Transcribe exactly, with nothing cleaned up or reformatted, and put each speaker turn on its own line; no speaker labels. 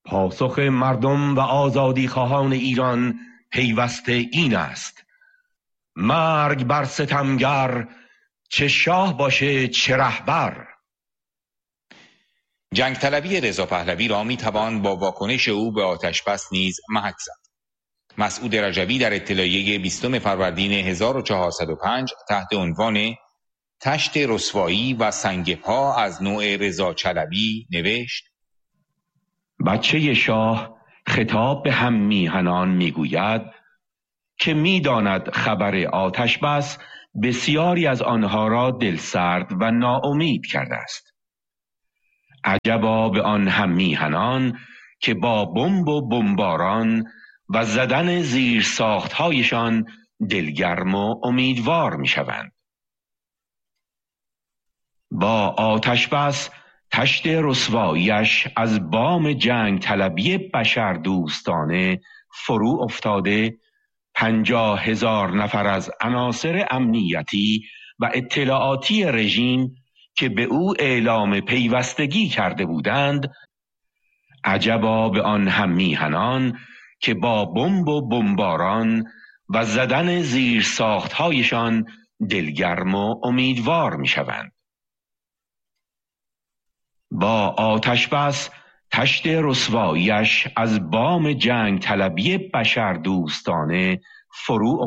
پاسخ مردم و آزادی خواهان ایران پیوسته این است: مرگ بر ستمگر، چه شاه باشه چه رهبر.
جنگ طلبی رضا پهلوی را می توان با واکنش او به آتش‌بس نیز محک زد. مسعود رجبی در اطلاعیه بیستم فروردین هزار و چهارصد و پنج تحت عنوان تشت رسوایی و سنگ پا از نوع رضا چلبی نوشت:
بچه شاه خطاب به هم میهنان میگوید که میداند خبر آتش بس بسیاری از آنها را دلسرد و ناامید کرده است. عجبا به آن هم میهنان که با بمب و بمباران و زدن زیر ساختهایشان دلگرم و امیدوار میشوند. با آتش بس تشت رسواییش از بام جنگ طلبی بشر دوستانه فرو افتاده، پنجاه هزار نفر از عناصر امنیتی و اطلاعاتی رژیم که به او اعلام پیوستگی کرده بودند، عجبا به آن هم میهنان که با بمب و بمباران و زدن زیر ساختهایشان دلگرم و امیدوار میشوند. با آتش بس تشت رسواییش از بام جنگ طلبی بشر دوستانه فرو